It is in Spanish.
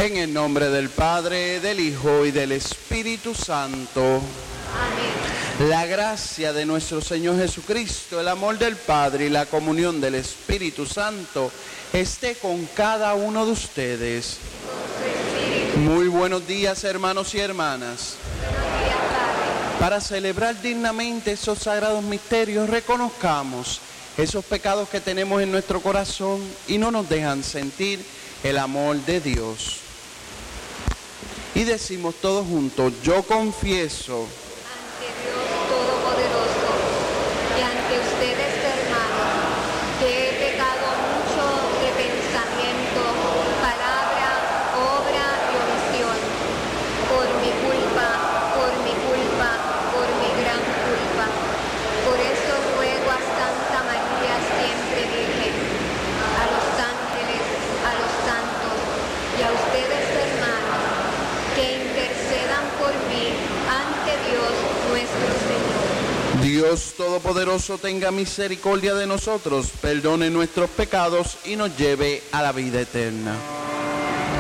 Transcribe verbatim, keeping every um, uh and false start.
En el nombre del Padre, del Hijo y del Espíritu Santo. Amén. La gracia de nuestro Señor Jesucristo, el amor del Padre y la comunión del Espíritu Santo esté con cada uno de ustedes. Muy buenos días, hermanos y hermanas. Para celebrar dignamente esos sagrados misterios, reconozcamos esos pecados que tenemos en nuestro corazón y no nos dejan sentir el amor de Dios. Y decimos todos juntos: yo confieso Ante Dios Todopoderoso y ante ustedes, hermanos, que he pecado mucho de pensamiento, palabra, obra y omisión, por mi culpa, por mi culpa, por mi gran culpa. Por eso ruego a Santa María siempre Virgen, a los ángeles, a los santos y a ustedes, hermanos, que intercedan por mí ante Dios nuestro Señor. Dios Todopoderoso tenga misericordia de nosotros, perdone nuestros pecados y nos lleve a la vida eterna.